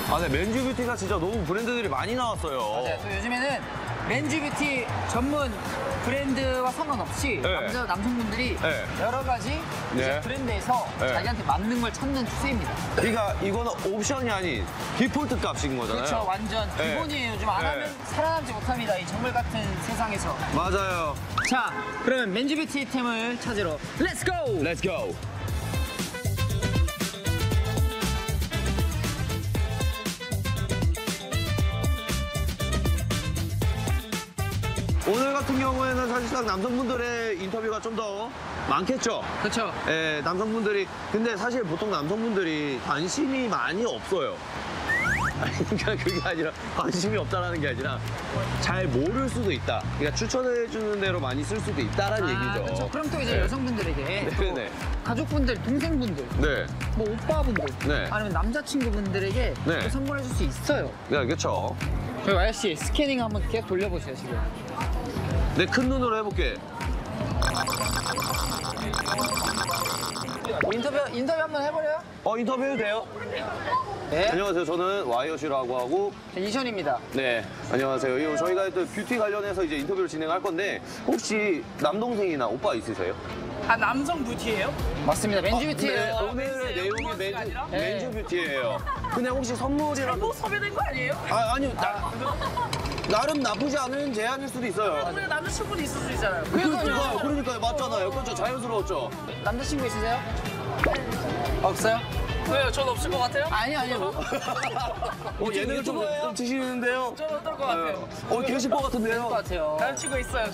아, 네, 맨즈 뷰티가 진짜 너무 브랜드들이 많이 나왔어요. 맞아요. 또 요즘에는 맨즈 뷰티 전문 브랜드와 상관없이 네. 남성분들이 네. 여러 가지 이제 네. 브랜드에서 네. 자기한테 맞는 걸 찾는 추세입니다. 그러니까 이거는 옵션이 아닌 디폴트 값인 거잖아요. 그렇죠. 완전 네. 기본이에요. 요즘 안 네. 하면 살아남지 못합니다. 이 정글 같은 세상에서. 맞아요. 자, 그러면 맨즈 뷰티템을 찾으러 렛츠 고! Let's go. 오늘 같은 경우에는 사실상 남성분들의 인터뷰가 좀 더 많겠죠? 그렇죠. 예, 남성분들이. 근데 사실 보통 남성분들이 관심이 많이 없어요. 아니, 그러니까 그게 아니라 관심이 없다라는 게 아니라 잘 모를 수도 있다. 그러니까 추천해주는 대로 많이 쓸 수도 있다라는 얘기죠. 그렇죠. 그럼 또 이제 네. 여성분들에게 또 네. 가족분들, 동생분들, 네. 뭐 오빠분들, 네. 아니면 남자친구분들에게 네. 또 선물해 줄 수 있어요. 네, 그렇죠. 저희 YC 스캐닝 한번 계속 돌려보세요, 지금. 내 큰 눈으로 해볼게. 인터뷰 한번 해버려요? 인터뷰 해도 돼요? 네. 안녕하세요. 저는 와이어시라고 하고. 이션입니다. 네, 안녕하세요. 저희가 또 뷰티 관련해서 이제 인터뷰를 진행할 건데 혹시 남동생이나 오빠 있으세요? 아 남성 뷰티예요? 맞습니다. 맨즈 뷰티예요. 네, 오늘의 내용이 뷰티가 맨즈, 아니라? 맨즈 뷰티예요. 근데 혹시 선물이라도? 잘못 섭외된 거 아니에요? 아니요. 나름 나쁘지 않은 제안일 수도 있어요. 우리 남자친구도 있을 수 있잖아요. 그러니까요. 맞잖아요. 그렇죠. 자연스러웠죠. 남자친구 있으세요? 없어요? 왜요? 전 없을 것 같아요? 아니요. 예능을 좀 드시는데요? 저는 어떨 것 같아요? 계실 것 같은데요? 것 같아요. 남자친구 있어요.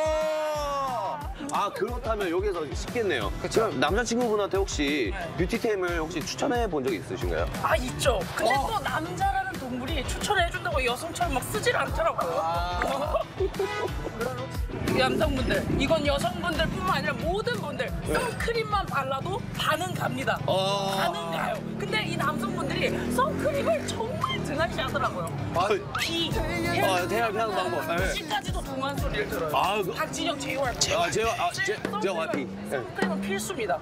그렇다면 여기서 쉽겠네요. 그쵸. 그럼 남자친구분한테 혹시 네. 뷰티템을 혹시 추천해 본 적 있으신가요? 아 있죠. 근데 또 남자라는 동물이 추천해준다고 여성처럼 막 쓰질 않더라고요. 이 남성분들, 이건 여성분들뿐만 아니라 모든 분들 선크림만 발라도 반은 갑니다. 반은 가요. 근데 이 남성분들이 선크림을 정말 등한시 하더라고요. 비, 태양 방법. 네. 시까지도 둥한 소리를 들어요. 박진영 JYP. JYP. 선크림은 필수입니다.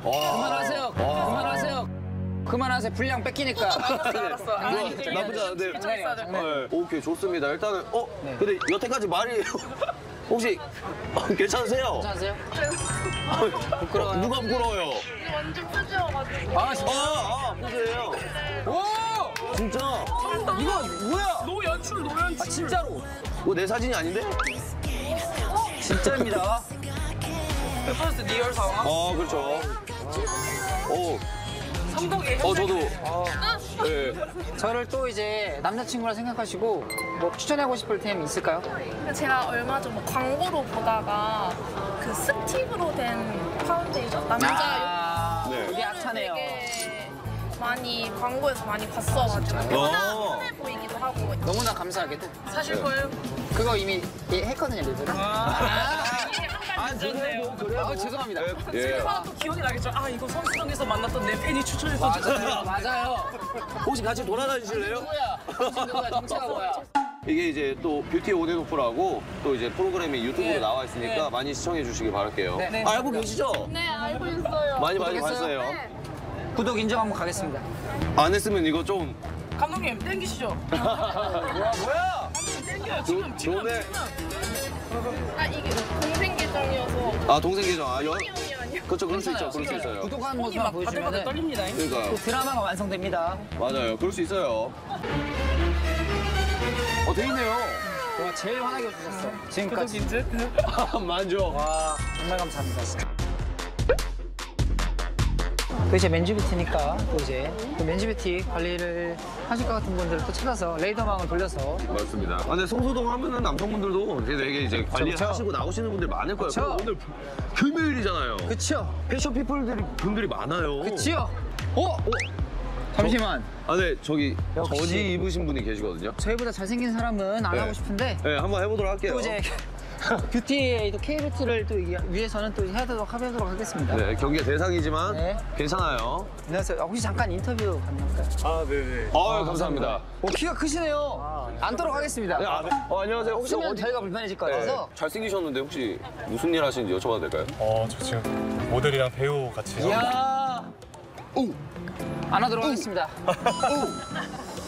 그만하세요. 분량 뺏기니까. 알았어. 나쁘지 않은데. 장난이에요. 오케이, 좋습니다. 일단은, 네. 근데 여태까지 말이 혹시 괜찮으세요? 괜찮으세요? 부끄러워요. 누가 부끄러워요? 완전 푸지여가지고. 부끄러워요. 오! 진짜? 이거 뭐야? 노연출. 진짜로? 이거 내 사진이 아닌데? 진짜입니다. 퍼스트 리얼 상황. 그렇죠. 성덕이 저도. 네. 저를 또 이제 남자친구라 생각하시고 뭐 추천하고 싶을 템 있을까요? 제가 얼마 전 뭐 광고로 보다가 그 스틱으로 된 파운데이션 남자 네. 그게 핫하네요. 되게 많이 광고에서 많이 봤어가지고 흔해 보이기도 하고 너무나 감사하게도 사실 거예요? 그거 이미 했거든요, 리뷰를. 그래요? 죄송합니다. 예. 하나 또 기억이 나겠죠? 이거 선수동에서 만났던 내 팬이 추천했던 맞아요. 혹시 같이 돌아다니실래요? 누구야? 정체가 뭐야? 이게 이제 또 뷰티 온앤오프라고 또 이제 프로그램이 유튜브로 네. 나와 있으니까 많이 시청해 주시기 바랄게요. 네. 알고 계시죠? 네 알고 있어요. 많이 구독했어요? 봤어요. 구독 인정 한번 가겠습니다. 안 했으면 이거 좀 감독님 땡기시죠? 뭐야? 땡겨요 지금 좋네. 이게 동생 계정이어서 동생 계정. 언니 아니야. 그렇죠. 그럴 수 있죠. 그럴 수 있어요. 구독하는 손이 모습만 막 바들바들 보여주면 떨립니다. 그러니까요. 드라마가 완성됩니다. 맞아요. 그럴 수 있어요. 돼 있네요. 와, 제일 환하게 해주셨어. 지금까지. 힌트? 만족. 와, 정말 감사합니다. 또 이제 맨즈 뷰티니까 또 이제 그 맨즈 뷰티 관리를 하실 것 같은 분들을 또 찾아서 레이더망을 돌려서 맞습니다. 근데 성수동 하면은 남성분들도 되게 이제 그쵸. 관리하시고 나오시는 분들 많을 거예요. 그쵸. 오늘 금요일이잖아요. 그쵸? 패션 분들이 많아요. 그치요? 잠시만. 네, 저기 역시. 저지 입으신 분이 계시거든요. 저희보다 잘생긴 사람은 안 네. 하고 싶은데 네, 한번 해보도록 할게요. 또 이제 뷰티, 또 K뷰티를 또 위해서는 또 해보도록 하겠습니다. 네, 경기의 대상이지만 네. 괜찮아요. 안녕하세요. 혹시 잠깐 인터뷰 가능할까요? 네네. 감사합니다. 키가 크시네요. 앉도록 하겠습니다. 네, 안녕하세요. 혹시 혹시면 어디? 저희가 불편해질 것 같아서. 잘생기셨는데 혹시 무슨 일 하시는지 여쭤봐도 될까요? 저 지금 모델이랑 배우 같이 하고 이야. 안아도록 하겠습니다.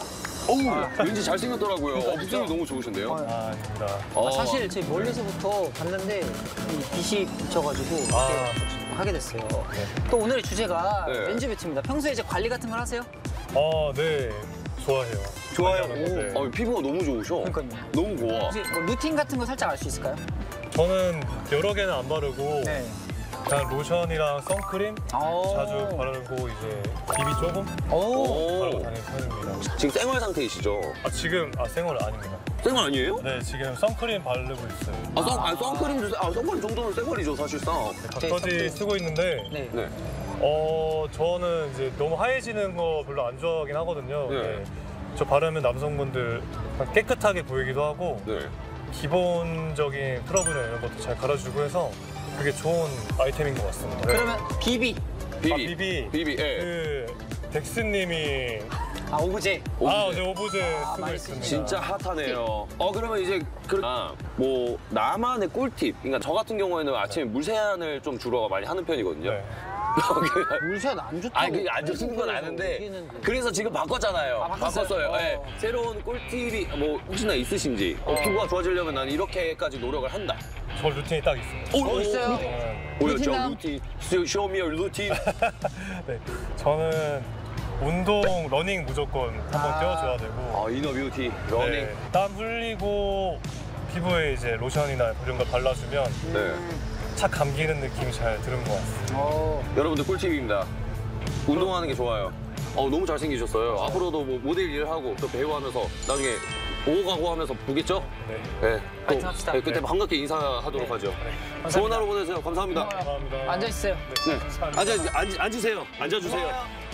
어우, 왠지 잘생겼더라고요. 목소리 너무 좋으신데요? 아, 아닙니다. 사실 제 멀리서부터 봤는데 이 빛이 비쳐가지고 이렇게 하게 됐어요. 또 오늘의 주제가 네. 맨즈 뷰티입니다. 평소에 이제 관리 같은 걸 하세요? 네. 좋아해요. 좋아요. 네. 피부가 너무 좋으셔. 그러니까요. 너무 고와. 혹시 뭐 루틴 같은 거 살짝 알 수 있을까요? 저는 여러 개는 안 바르고 네. 그냥 로션이랑 선크림 오. 자주 바르고 이제 비비 조금 오. 바르고 다니는 편입니다. 지금 생얼 상태이시죠? 지금 생얼 아닙니다. 생얼 아니에요? 네, 지금 선크림 바르고 있어요. 선크림도, 선크림 정도는 생얼이죠, 사실상. 닥터지 쓰고 있는데 네. 네. 저는 이제 너무 하얘지는 거 별로 안 좋아하긴 하거든요. 네. 네. 저 바르면 남성분들 깨끗하게 보이기도 하고 네. 기본적인 트러블이나 이런 것도 잘 갈아주고 해서 그게 좋은 아이템인 것 같습니다. 네. 그러면 비비. 비비. 예. 그 덱스님이 오브제. 어제 오브제 쓰고 많이 있습니다. 진짜 핫하네요. 그러면 이제 뭐 나만의 꿀팁. 그러니까 저 같은 경우에는 아침에 물세안을 좀 주로 많이 하는 편이거든요. 네. 물샷 안 좋다고. 아니 그게 안 좋은 건 아는데 얘기했는데. 그래서 지금 바꿨잖아요. 바꿨어요? 바꿨어요. 네. 새로운 꿀팁이 뭐 혹시나 있으신지 피부가 좋아지려면 난 이렇게까지 노력을 한다. 저 루틴이 딱 있습니다. 있어요? 보여줘 루틴남? 루틴. Show me your 루틴. 네. 저는 운동, 러닝 무조건 한번 뛰어줘야 되고 이너 뷰티 러닝. 네. 땀 흘리고 피부에 이제 로션이나 이런 거 발라주면 네. 착 감기는 느낌이 잘 드는 것 같습니다. 여러분들 꿀팁입니다. 운동하는 게 좋아요. 너무 잘생기셨어요. 앞으로도 뭐 모델 일을 하고 또 배우하면서 나중에 오고 가고 하면서 보겠죠? 네. 네. 파이팅 합시다. 네, 그때 반갑게 인사하도록 하죠. 좋은 하루 보내세요. 감사합니다. 감사합니다. 앉아있어요. 네. 앉으세요. 앉아주세요.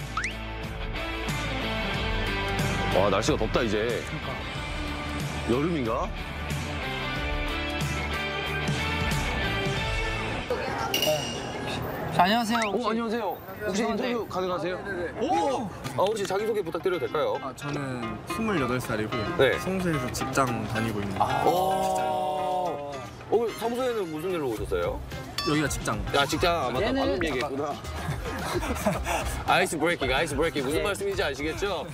와, 날씨가 덥다, 이제. 여름인가? 자, 안녕하세요. 안녕하세요. 혹시 인터뷰 가능하세요? 오! 혹시 자기소개 부탁드려도 될까요? 저는 28살이고 네. 성수에서 직장 다니고 있는 사무소에는 무슨 일로 오셨어요? 여기가 직장. 야, 직장. 맞다. 얘는 방금 얘기했구나. 아이스 브레이킹. 무슨 말씀인지 아시겠죠?